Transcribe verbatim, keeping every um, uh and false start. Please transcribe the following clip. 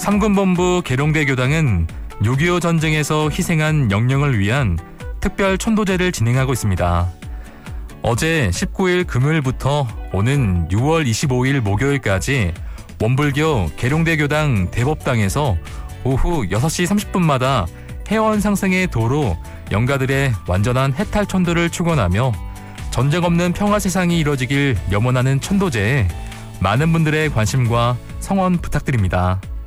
삼군본부 계룡대 교당은 육이오 전쟁에서 희생한 영령을 위한 특별 천도제를 진행하고 있습니다. 어제 십구일 금요일부터 오는 유월 이십오일 목요일까지 원불교 계룡대 교당 대법당에서 오후 여섯시 삼십분마다 해원 상승의 도로 영가들의 완전한 해탈 천도를 축원하며 전쟁 없는 평화 세상이 이뤄지길 염원하는 천도제에 많은 분들의 관심과 성원 부탁드립니다.